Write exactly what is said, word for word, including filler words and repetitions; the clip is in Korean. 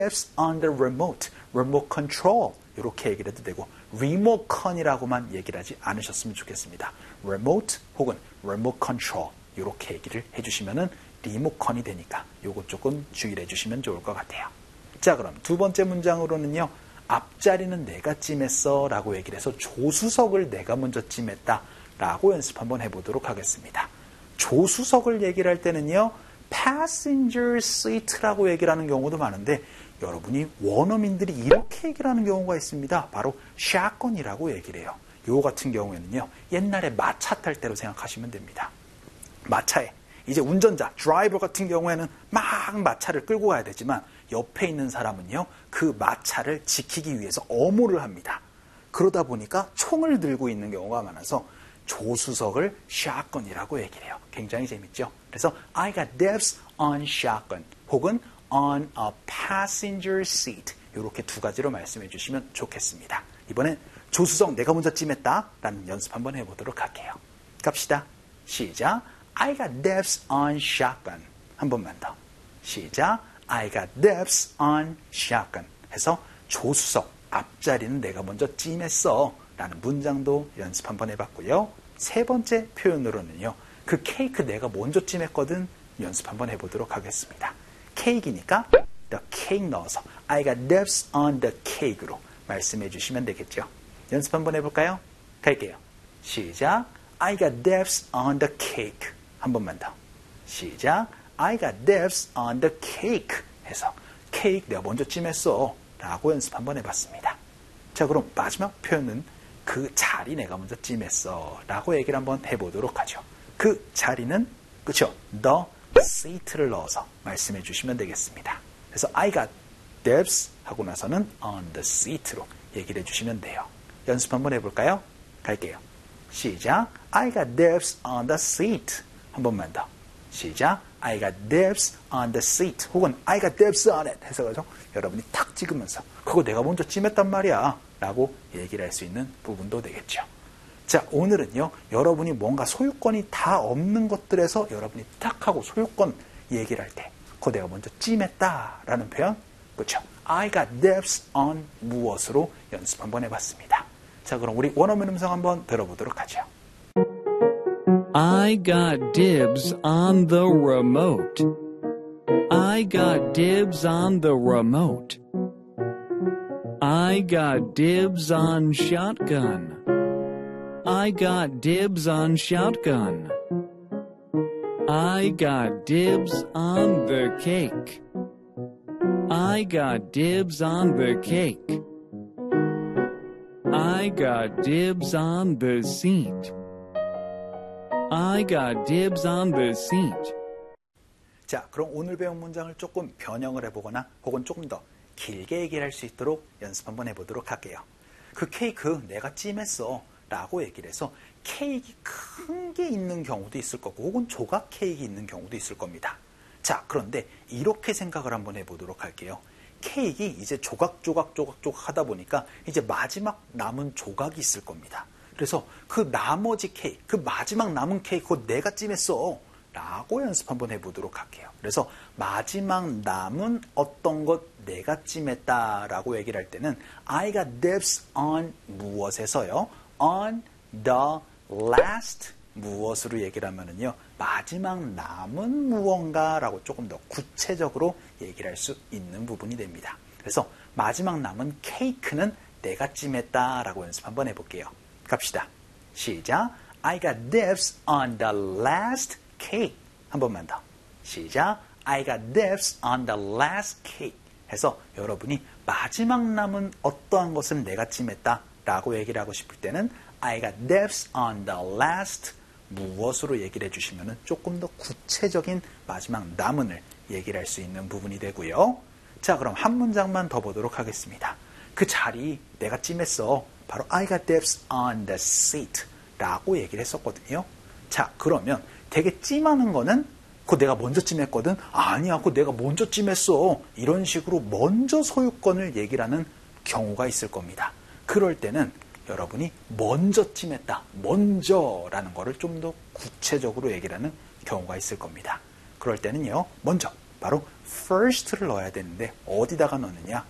dibs on the remote, remote control 이렇게 얘기를 해도 되고 remote con이라고만 얘기를 하지 않으셨으면 좋겠습니다. remote 혹은 remote control 이렇게 얘기를 해주시면은 리모컨이 되니까 요거 조금 주의를 해주시면 좋을 것 같아요. 자, 그럼 두 번째 문장으로는요. 앞자리는 내가 찜했어 라고 얘기를 해서 조수석을 내가 먼저 찜했다 라고 연습 한번 해보도록 하겠습니다. 조수석을 얘기를 할 때는요. passenger seat라고 얘기를 하는 경우도 많은데 여러분이 원어민들이 이렇게 얘기를 하는 경우가 있습니다. 바로 shotgun이라고 얘기를 해요. 요 같은 경우에는요. 옛날에 마차 탈 때로 생각하시면 됩니다. 마차에 이제 운전자, 드라이버 같은 경우에는 막 마차를 끌고 가야 되지만 옆에 있는 사람은요. 그 마차를 지키기 위해서 엄호를 합니다. 그러다 보니까 총을 들고 있는 경우가 많아서 조수석을 shotgun이라고 얘기를 해요. 굉장히 재밌죠? 그래서 I got dibs on shotgun 혹은 on a passenger seat 이렇게 두 가지로 말씀해 주시면 좋겠습니다. 이번엔 조수석 내가 먼저 찜했다 라는 연습 한번 해보도록 할게요. 갑시다. 시작. I got dibs on shotgun. 한 번만 더. 시작. I got dibs on shotgun. 해서 조수석 앞자리는 내가 먼저 찜했어 라는 문장도 연습 한번 해봤고요. 세 번째 표현으로는요. 그 케이크 내가 먼저 찜했거든 연습 한번 해보도록 하겠습니다. 케이크니까 the cake 넣어서 I got dibs on the cake로 말씀해 주시면 되겠죠. 연습 한번 해볼까요? 갈게요. 시작. I got dibs on the cake. 한 번만 더. 시작. I got dibs on the cake 해서 케이크 내가 먼저 찜했어 라고 연습 한번 해봤습니다. 자, 그럼 마지막 표현은 그 자리 내가 먼저 찜했어 라고 얘기를 한번 해보도록 하죠. 그 자리는 그쵸? the seat를 넣어서 말씀해 주시면 되겠습니다. 그래서 I got dibs 하고 나서는 on the seat로 얘기를 해주시면 돼요. 연습 한번 해볼까요? 갈게요. 시작. I got dibs on the seat. 한 번만 더. 시작. I got dibs on the seat. 혹은 I got dibs on it. 해서 그죠? 여러분이 탁 찍으면서 그거 내가 먼저 찜했단 말이야 라고 얘기를 할 수 있는 부분도 되겠죠. 자, 오늘은요. 여러분이 뭔가 소유권이 다 없는 것들에서 여러분이 탁 하고 소유권 얘기를 할 때 그거 내가 먼저 찜했다 라는 표현. 그렇죠? I got dibs on 무엇으로 연습 한번 해봤습니다. 자, 그럼 우리 원어민 음성 한번 들어보도록 하죠. I got dibs on the remote. I got dibs on the remote. I got dibs on shotgun. I got dibs on shotgun. I got dibs on the cake. I got dibs on the cake. I got dibs on the seat. I got dibs on the seat. 자, 그럼 오늘 배운 문장을 조금 변형을 해보거나 혹은 조금 더 길게 얘기를 할 수 있도록 연습 한번 해보도록 할게요. 그 케이크 내가 찜했어 라고 얘기를 해서 케이크 큰 게 있는 경우도 있을 거고 혹은 조각 케이크 있는 경우도 있을 겁니다. 자, 그런데 이렇게 생각을 한번 해보도록 할게요. 케이크 이제 조각 조각 조각 조각 하다 보니까 이제 마지막 남은 조각이 있을 겁니다. 그래서 그 나머지 케이크, 그 마지막 남은 케이크 그거 내가 찜했어 라고 연습 한번 해보도록 할게요. 그래서 마지막 남은 어떤 것 내가 찜했다 라고 얘기를 할 때는 I got dibs on 무엇에서요? on the last 무엇으로 얘기를 하면은요. 마지막 남은 무언가라고 조금 더 구체적으로 얘기를 할 수 있는 부분이 됩니다. 그래서 마지막 남은 케이크는 내가 찜했다 라고 연습 한번 해볼게요. 갑시다. 시작. I got dibs on the last cake. 한 번만 더. 시작. I got dibs on the last cake. 해서 여러분이 마지막 남은 어떠한 것은 내가 찜했다 라고 얘기를 하고 싶을 때는 I got dibs on the last 무엇으로 얘기를 해주시면 조금 더 구체적인 마지막 남은을 얘기를 할 수 있는 부분이 되고요. 자, 그럼 한 문장만 더 보도록 하겠습니다. 그 자리 내가 찜했어. 바로 I got dibs on the seat 라고 얘기를 했었거든요. 자, 그러면 되게 찜하는 거는 그거 내가 먼저 찜했거든. 아니야, 그거 내가 먼저 찜했어. 이런 식으로 먼저 소유권을 얘기를 하는 경우가 있을 겁니다. 그럴 때는 여러분이 먼저 찜했다. 먼저라는 거를 좀 더 구체적으로 얘기를 하는 경우가 있을 겁니다. 그럴 때는요. 먼저 바로 first를 넣어야 되는데 어디다가 넣느냐?